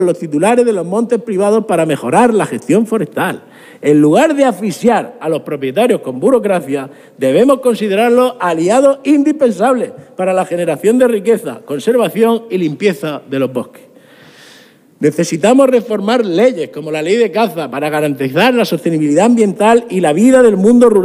los titulares de los montes privados para mejorar la gestión forestal. En lugar de asfixiar a los propietarios con burocracia, debemos considerarlos aliados indispensables para la generación de riqueza, conservación y limpieza de los bosques. Necesitamos reformar leyes como la ley de caza para garantizar la sostenibilidad ambiental y la vida del mundo rural.